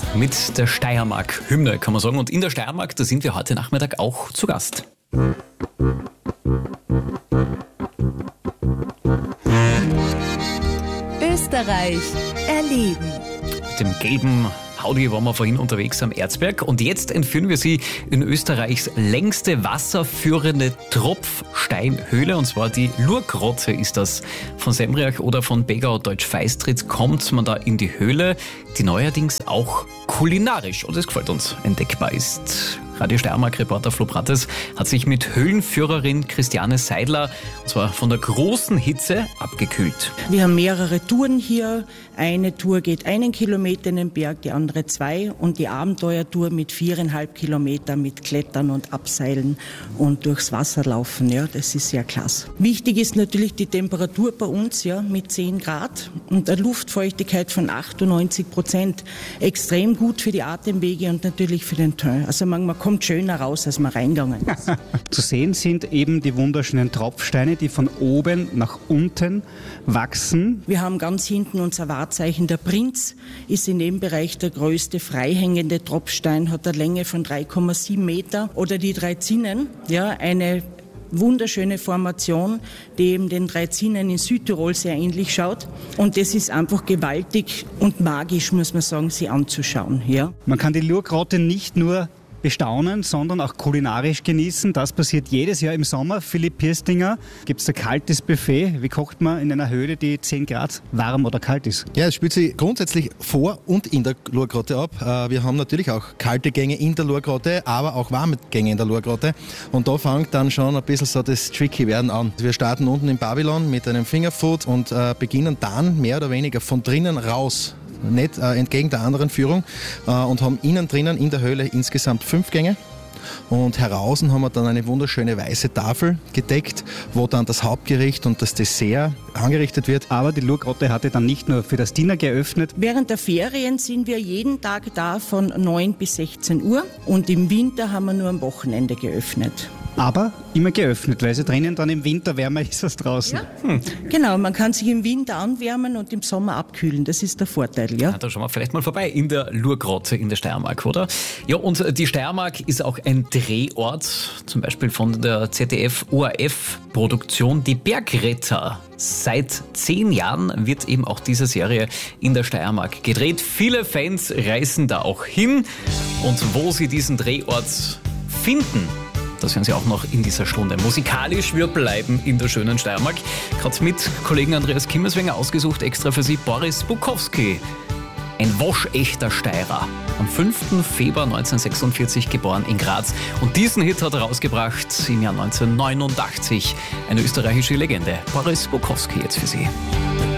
mit der Steiermark-Hymne, kann man sagen. Und in der Steiermark, da sind wir heute Nachmittag auch zu Gast. Österreich erleben. Mit dem gelben Audi waren wir vorhin unterwegs am Erzberg und jetzt entführen wir Sie in Österreichs längste wasserführende Tropfsteinhöhle, und zwar die Lurgrotte ist das. Von Semriach oder von Begau, Deutsch Feistritz, kommt man da in die Höhle, die neuerdings auch kulinarisch, und das gefällt uns, entdeckbar ist. Radio Steiermark-Reporter Flo Brattes hat sich mit Höhlenführerin Christiane Seidler, und zwar von der großen Hitze, abgekühlt. Wir haben mehrere Touren hier. Eine Tour geht 1 Kilometer in den Berg, die andere 2 und die Abenteuertour mit 4,5 Kilometer mit Klettern und Abseilen und durchs Wasser laufen. Ja, das ist sehr klasse. Wichtig ist natürlich die Temperatur bei uns, ja, mit 10 Grad und eine Luftfeuchtigkeit von 98%. Extrem gut für die Atemwege und natürlich für den Teint. Also man kommt schöner raus, als man reingegangen ist. Zu sehen sind eben die wunderschönen Tropfsteine, die von oben nach unten wachsen. Wir haben ganz hinten unser Wahrzeichen, der Prinz, ist in dem Bereich der größte freihängende Tropfstein, hat eine Länge von 3,7 Meter. Oder die 3 Zinnen, ja, eine wunderschöne Formation, die eben den 3 Zinnen in Südtirol sehr ähnlich schaut. Und das ist einfach gewaltig und magisch, muss man sagen, sie anzuschauen. Ja. Man kann die Lurgrotte nicht nur bestaunen, sondern auch kulinarisch genießen. Das passiert jedes Jahr im Sommer. Philipp Pirstinger, gibt es ein kaltes Buffet? Wie kocht man in einer Höhle, die 10 Grad warm oder kalt ist? Ja, es spielt sich grundsätzlich vor und in der Lurgrotte ab. Wir haben natürlich auch kalte Gänge in der Lurgrotte, aber auch warme Gänge in der Lurgrotte. Und da fängt dann schon ein bisschen so das Tricky werden an. Wir starten unten in Babylon mit einem Fingerfood und beginnen dann mehr oder weniger von drinnen raus, nicht entgegen der anderen Führung, und haben innen drinnen in der Höhle insgesamt 5 Gänge. Und heraußen haben wir dann eine wunderschöne weiße Tafel gedeckt, wo dann das Hauptgericht und das Dessert angerichtet wird. Aber die Lurgrotte hatte dann nicht nur für das Dinner geöffnet. Während der Ferien sind wir jeden Tag da von 9 bis 16 Uhr und im Winter haben wir nur am Wochenende geöffnet. Aber immer geöffnet, weil sie drinnen dann im Winter wärmer ist als draußen. Ja. Genau, man kann sich im Winter anwärmen und im Sommer abkühlen. Das ist der Vorteil, ja. Da schauen wir vielleicht mal vorbei in der Lurgrotte in der Steiermark, oder? Ja, und die Steiermark ist auch ein Drehort, zum Beispiel von der ZDF-ORF-Produktion Die Bergretter. Seit 10 Jahren wird eben auch diese Serie in der Steiermark gedreht. Viele Fans reisen da auch hin. Und wo sie diesen Drehort finden, das hören Sie auch noch in dieser Stunde. Musikalisch, wir bleiben in der schönen Steiermark. Gerade mit Kollegen Andreas Kimmerswenger ausgesucht, extra für Sie Boris Bukowski. Ein waschechter Steirer. Am 5. Februar 1946 geboren in Graz. Und diesen Hit hat er rausgebracht im Jahr 1989. Eine österreichische Legende. Boris Bukowski jetzt für Sie.